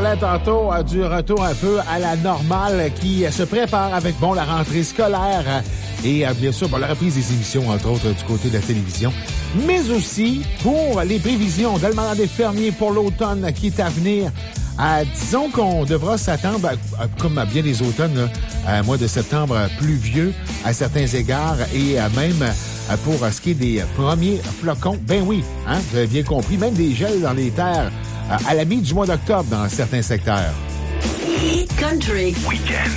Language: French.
parlait tantôt du retour un peu à la normale qui se prépare avec, la rentrée scolaire et bien sûr, la reprise des émissions, entre autres, du côté de la télévision, mais aussi pour les prévisions d'Almanach des fermiers pour l'automne qui est à venir. Disons qu'on devra s'attendre, comme à bien des automnes, à un mois de septembre pluvieux à certains égards et même pour ce qui est des premiers flocons. Ben oui, vous avez bien compris, même des gels dans les terres à la mi du mois d'octobre dans certains secteurs. Hit Country. Week-end.